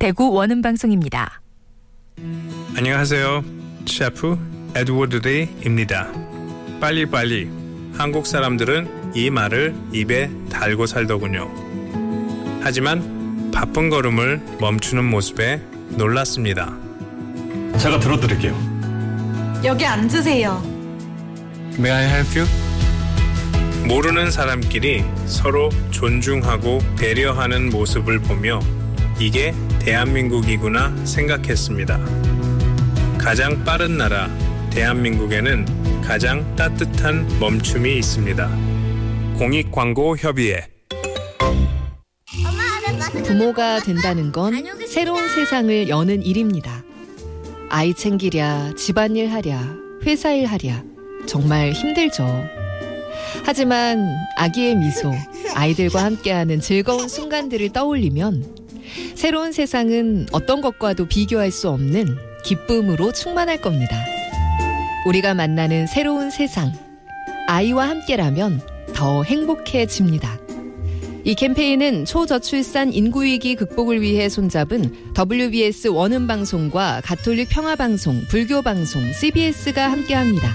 대구 원음방송입니다. 안녕하세요. 셰프 에드워드 리입니다. 빨리빨리. 한국 사람들은 이 말을 입에 달고 살더군요. 하지만 바쁜 걸음을 멈추는 모습에 놀랐습니다. 제가 들어드릴게요. 여기 앉으세요. May I help you? 모르는 사람끼리 서로 존중하고 배려하는 모습을 보며 이게 대한민국이구나 생각했습니다. 가장 빠른 나라 대한민국에는 가장 따뜻한 멈춤이 있습니다. 공익광고협의회. 부모가 된다는 건 새로운 세상을 여는 일입니다. 아이 챙기랴, 집안일 하랴, 회사일 하랴 정말 힘들죠. 하지만 아기의 미소, 아이들과 함께하는 즐거운 순간들을 떠올리면 새로운 세상은 어떤 것과도 비교할 수 없는 기쁨으로 충만할 겁니다. 우리가 만나는 새로운 세상, 아이와 함께라면 더 행복해집니다. 이 캠페인은 초저출산 인구위기 극복을 위해 손잡은 WBS 원음방송과 가톨릭 평화방송, 불교방송, CBS가 함께합니다.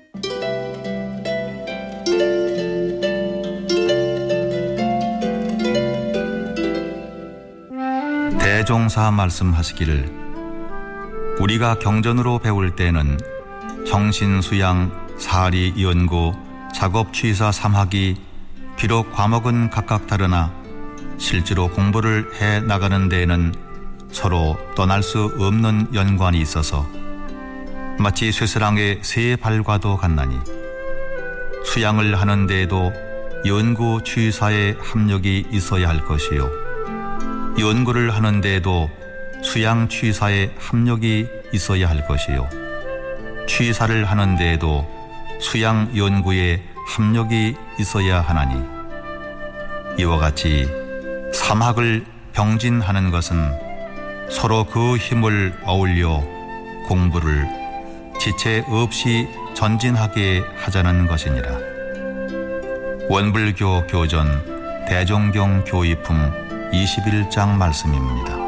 대종사 말씀하시기를 우리가 경전으로 배울 때는 정신수양, 사리, 연구, 작업, 취사 3학이 비록 과목은 각각 다르나 실제로 공부를 해 나가는 데에는 서로 떠날 수 없는 연관이 있어서 마치 쇠사랑의 세 발과도 같나니 수양을 하는 데에도 연구, 취사의 합력이 있어야 할 것이요 연구를 하는 데에도 수양, 취사의 합력이 있어야 할 것이요 취사를 하는 데에도 수양, 연구의 합력이 있어야 하나니 이와 같이 삼학을 병진하는 것은 서로 그 힘을 어울려 공부를 지체 없이 전진하게 하자는 것이니라. 원불교 교전 대종경 교의품 21장 말씀입니다.